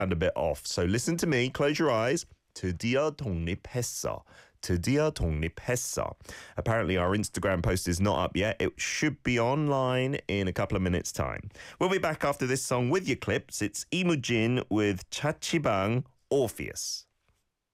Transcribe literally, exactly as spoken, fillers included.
and a bit off. So listen to me, close your eyes. 드디어 독립했어. 드디어 독립했어. Apparently our Instagram post is not up yet. It should be online in a couple of minutes' time. We'll be back after this song with your clips. It's Imujin with Chachibang Orpheus.